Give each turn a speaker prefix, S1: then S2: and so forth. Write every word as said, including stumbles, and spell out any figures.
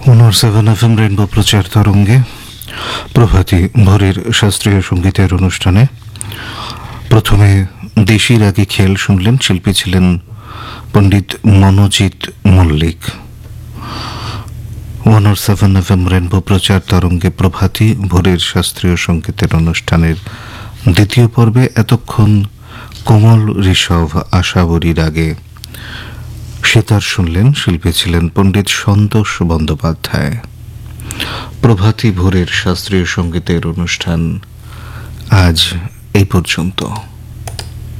S1: ওনার seven F M rainbow প্রচার তরঙ্গে প্রভাতী ভোরের শাস্ত্রীয় সঙ্গীতের অনুষ্ঠানে প্রথমে দেশি রাগী খেয়াল শুনলেন। শিল্পী ছিলেন পণ্ডিত Manojit Mallick. One seven F M rainbow প্রচার তরঙ্গে প্রভাতী ভোরের শাস্ত্রীয় সঙ্গীতের অনুষ্ঠানের দ্বিতীয় পর্বে এতক্ষণ কোমল ঋষভ আশাবরী রাগে সেতার শুনলেন। শিল্পী ছিলেন পণ্ডিত সন্তোষ বন্দ্যোপাধ্যায়। প্রভাতী ভোরের শাস্ত্রীয় সঙ্গীতের অনুষ্ঠান আজ এই পর্যন্ত।